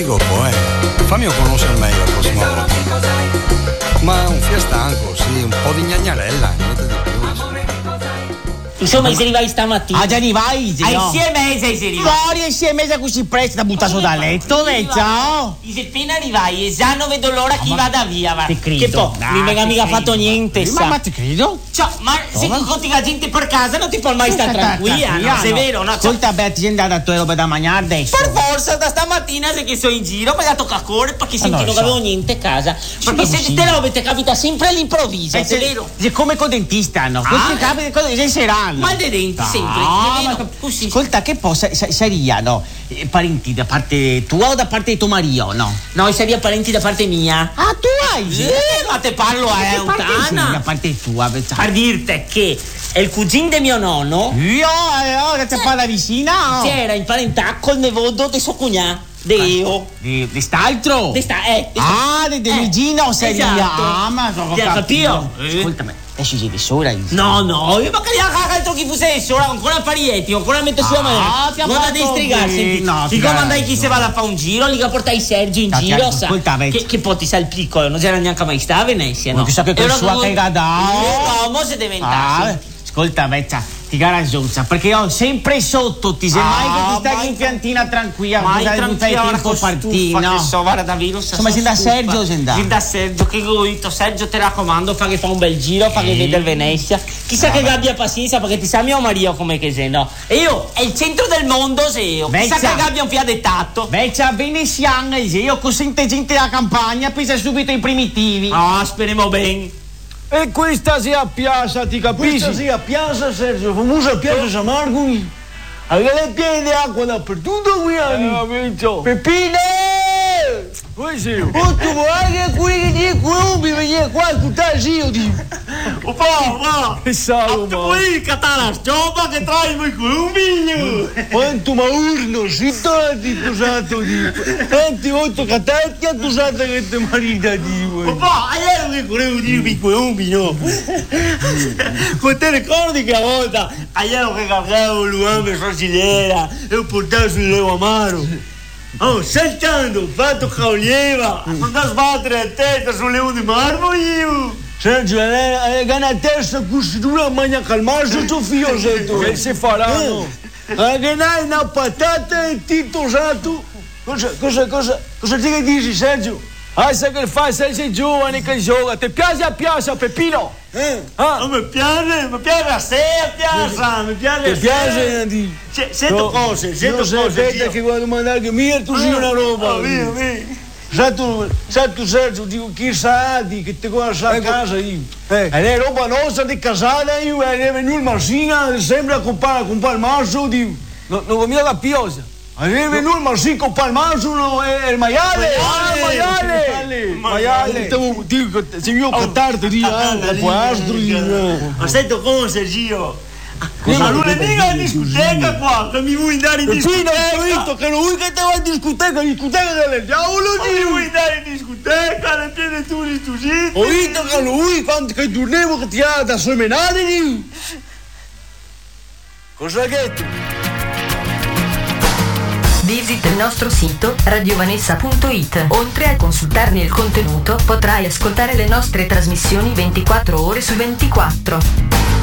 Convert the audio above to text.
Fammi conoscere meglio la prossima volta. Ma un fiastanco, sì, un po' di gnagnarella, niente di più. Insomma, se ne vai stamattina. Ah, già ne vai? Insieme sei se ne vai. Fuori insieme così presto da buttato da letto, ciao. Se appena arrivai e già non vedo l'ora che vada via, va. Ti credo. Che poi non mi ha mica fatto niente, sa. Ma ti credo? Cioè, ma se tu conti la gente per casa non ti puoi mai stare tranquilla, no? Se è vero, no? Ascolta, beh, ti sei andata a tua roba da mangiare adesso. Per forza, da stamattina se che sono in giro, poi dato caccore perché senti non avevo niente a casa. Perché se te robe ti capita sempre all'improvviso, è vero? È come col dentista, no? Questi capi di saranno. Mal dei denti sempre, così. Ascolta, che poi saria, parenti da parte tua o da parte di tuo marito, no? No, saria parenti da parte mia. Ah, tu hai? Ma te parlo a Eutana. Da parte tua, per dirti che è il cugino di mio nonno. Io, che ti parla vicina? C'era in parentà col nevodo di suo cugnato. Deo. Di st'altro? Ah, di Gino seria. Esatto. Ah, ma ti ha capito? Ascoltami, esci di sola. No, io ma che altro chi fosse sola, ancora parietti, ancora metto sulla mano. Guarda di strigarsi. Ti comandai chi se va a fare un giro, li portai Sergio in giro, sa. Che poi ti sa il piccolo, non c'era neanche mai sta a Venezia, no? Chissà che con sua che era no, mo se deve entrare. Ascolta, Veccia, ti garanzia, perché io sempre sotto ti sei mai che ti stai in piantina tranquilla, mai tranquilla, tempo partire, no? Che so, guarda virus. Insomma, si da Sergio, si da Sergio, che goito, Sergio ti raccomando, fa che fa un bel giro, fa che vede il Venezia. Chissà che abbia pazienza, perché ti sa mio marito come che sei, no? E io, è il centro del mondo, se io. Chissà che abbia un fiadettato. Veccia, veneziana, io con sente gente da campagna, pensa subito ai primitivi. Ah, speriamo bene. E questa sia piazza, ti capisci? Questa sia piazza, Sergio, famosa piazza San Marco. Aveva le piede acqua dappertutto qui. Peppine! Poi sì. Oh, tu vuoi che qui che ti clubi venire qua a ascoltare io dico. Ma che salvo, ma. Poi catala stiopa che trai i clubi. Quanto ma urno, si torni tu santo di. Tanti volte catati a tu santo che te marita di. Ma io che volevo dire i clubi, no? Ma te ricordi che a volta io che caricavo l'uomo sorcigliera e lo portavo sul levo amaro? Oh, saltando, fatto caolieva, andare a sbattere a testa sul leone di marmo io. Sergio, gana a testa costura mangia calmarsi tuo figlio, Sergio. Che si faranno? Ganai una patata e titosato. Cosa ti dici, Sergio? Ah, sai che fai, sei giovane che gioca. Ti piace a piazza, Peppino? Oh, mi piace a sé a piazza, mi piace a sé. Ti piace, Nandi? Sento cose. Aspetta che vado a mandare che mi tu sia una roba. Via. Sai tu, Sergio, dico chissà che ti conosci a casa io. È roba nostra di casata io, è venuto il Marsina, sembra compare il Marso, dico. Non mi la piosa. È venuto il Marsina con il Marso, è il maiale. Maiale. Dico, se io cantarti, dico, può essere. Ma sento cose, Gio. Ma lunedì la discoteca qua, che mi vuoi andare in discoteca? Che non vuoi che te vai in discoteca delle diavolo, mi vuoi andare in discoteca, le piede tu di tu zitto? Ho visto che non vuoi quando che tornevo che ti ha da seminare, cosa che tu? Visita il nostro sito radiovanessa.it. Oltre a consultarne il contenuto, potrai ascoltare le nostre trasmissioni 24 ore su 24.